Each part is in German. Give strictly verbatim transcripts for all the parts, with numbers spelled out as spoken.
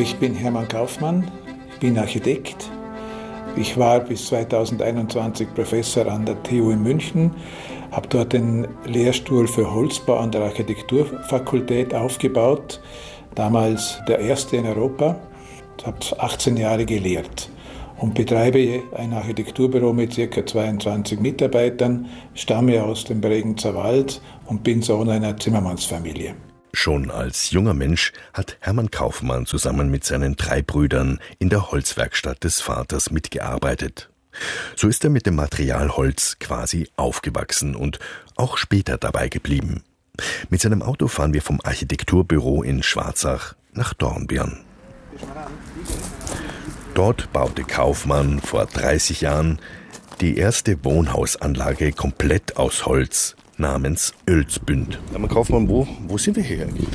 Ich bin Hermann Kaufmann, bin Architekt. Ich war bis zweitausendeinundzwanzig Professor an der T U in München, habe dort den Lehrstuhl für Holzbau an der Architekturfakultät aufgebaut, damals der erste in Europa. Ich habe achtzehn Jahre gelehrt und betreibe ein Architekturbüro mit ca. zweiundzwanzig Mitarbeitern, stamme aus dem Bregenzer Wald und bin Sohn einer Zimmermannsfamilie. Schon als junger Mensch hat Hermann Kaufmann zusammen mit seinen drei Brüdern in der Holzwerkstatt des Vaters mitgearbeitet. So ist er mit dem Material Holz quasi aufgewachsen und auch später dabei geblieben. Mit seinem Auto fahren wir vom Architekturbüro in Schwarzach nach Dornbirn. Dort baute Kaufmann vor dreißig Jahren die erste Wohnhausanlage komplett aus Holz namens Oelsbund. Hermann Kaufmann, wo, wo sind wir hier eigentlich?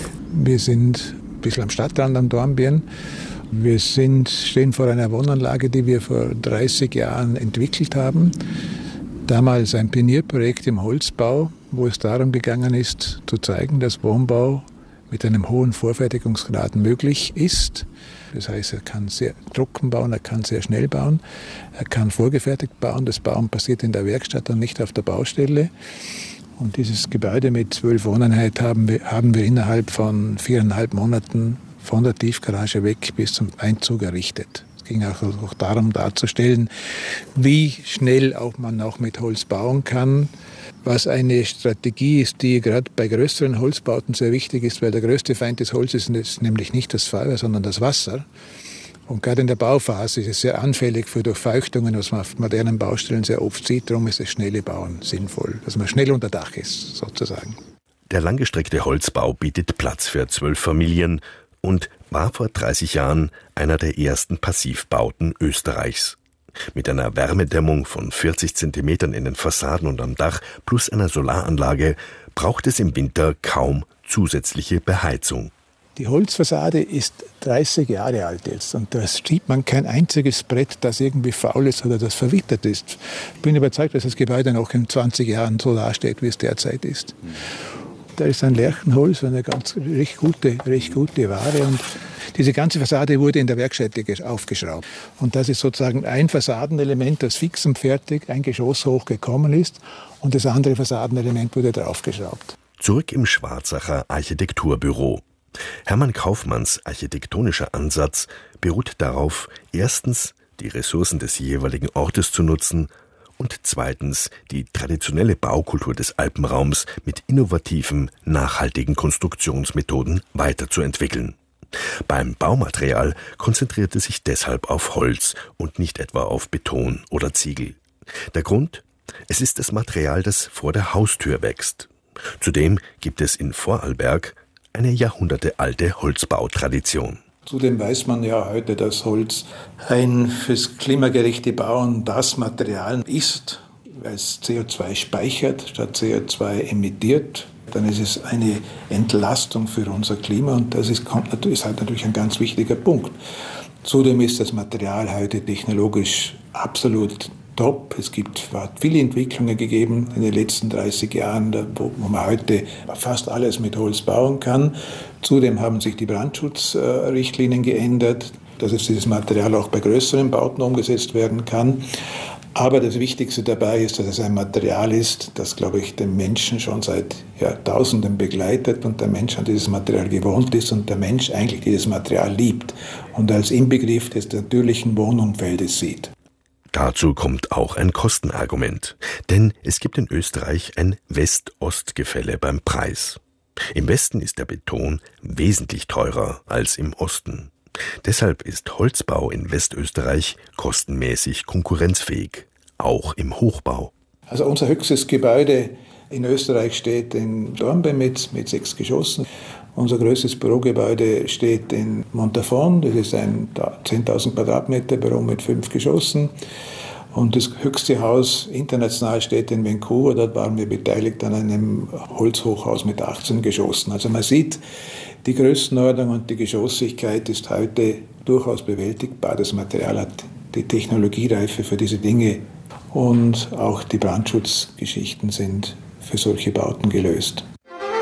Wir sind ein bisschen am Stadtrand am Dornbirn. Wir sind, stehen vor einer Wohnanlage, die wir vor dreißig Jahren entwickelt haben. Damals ein Pionierprojekt im Holzbau, wo es darum gegangen ist, zu zeigen, dass Wohnbau mit einem hohen Vorfertigungsgrad möglich ist. Das heißt, er kann sehr trocken bauen, er kann sehr schnell bauen, er kann vorgefertigt bauen. Das Bauen passiert in der Werkstatt und nicht auf der Baustelle. Und dieses Gebäude mit zwölf Wohneinheiten haben wir, haben wir innerhalb von viereinhalb Monaten von der Tiefgarage weg bis zum Einzug errichtet. Es ging auch, auch darum darzustellen, wie schnell auch man auch mit Holz bauen kann. Was eine Strategie ist, die gerade bei größeren Holzbauten sehr wichtig ist, weil der größte Feind des Holzes ist nämlich nicht das Feuer, sondern das Wasser. Und gerade in der Bauphase ist es sehr anfällig für Durchfeuchtungen, was man auf modernen Baustellen sehr oft sieht. Darum ist das schnelle Bauen sinnvoll, dass man schnell unter Dach ist, sozusagen. Der langgestreckte Holzbau bietet Platz für zwölf Familien und war vor dreißig Jahren einer der ersten Passivbauten Österreichs. Mit einer Wärmedämmung von vierzig Zentimetern in den Fassaden und am Dach plus einer Solaranlage braucht es im Winter kaum zusätzliche Beheizung. Die Holzfassade ist dreißig Jahre alt jetzt und da sieht man kein einziges Brett, das irgendwie faul ist oder das verwittert ist. Ich bin überzeugt, dass das Gebäude noch in zwanzig Jahren so dasteht, wie es derzeit ist. Da ist ein Lärchenholz, eine ganz recht gute, recht gute Ware und diese ganze Fassade wurde in der Werkstätte aufgeschraubt. Und das ist sozusagen ein Fassadenelement, das fix und fertig ein Geschoss hoch gekommen ist und das andere Fassadenelement wurde draufgeschraubt. Zurück im Schwarzacher Architekturbüro. Hermann Kaufmanns architektonischer Ansatz beruht darauf, erstens die Ressourcen des jeweiligen Ortes zu nutzen und zweitens die traditionelle Baukultur des Alpenraums mit innovativen, nachhaltigen Konstruktionsmethoden weiterzuentwickeln. Beim Baumaterial konzentriert es sich deshalb auf Holz und nicht etwa auf Beton oder Ziegel. Der Grund? Es ist das Material, das vor der Haustür wächst. Zudem gibt es in Vorarlberg eine jahrhundertealte Holzbautradition. Zudem weiß man ja heute, dass Holz ein fürs klimagerechte Bauen das Material ist, weil es C O zwei speichert statt C O zwei emittiert. Dann ist es eine Entlastung für unser Klima und das ist, kommt, ist halt natürlich ein ganz wichtiger Punkt. Zudem ist das Material heute technologisch absolut top. Es gibt, hat viele Entwicklungen gegeben in den letzten dreißig Jahren, wo man heute fast alles mit Holz bauen kann. Zudem haben sich die Brandschutzrichtlinien geändert, dass es dieses Material auch bei größeren Bauten umgesetzt werden kann. Aber das Wichtigste dabei ist, dass es ein Material ist, das, glaube ich, den Menschen schon seit Jahrtausenden begleitet und der Mensch an dieses Material gewohnt ist und der Mensch eigentlich dieses Material liebt und als Inbegriff des natürlichen Wohnumfeldes sieht. Dazu kommt auch ein Kostenargument, denn es gibt in Österreich ein West-Ost-Gefälle beim Preis. Im Westen ist der Beton wesentlich teurer als im Osten. Deshalb ist Holzbau in Westösterreich kostenmäßig konkurrenzfähig, auch im Hochbau. Also unser höchstes Gebäude in Österreich steht in Dornbirn mit, mit sechs Geschossen. Unser größtes Bürogebäude steht in Montafon, das ist ein zehntausend Quadratmeter Büro mit fünf Geschossen. Und das höchste Haus international steht in Vancouver, dort waren wir beteiligt an einem Holzhochhaus mit achtzehn Geschossen. Also man sieht, die Größenordnung und die Geschossigkeit ist heute durchaus bewältigbar. Das Material hat die Technologiereife für diese Dinge und auch die Brandschutzgeschichten sind für solche Bauten gelöst.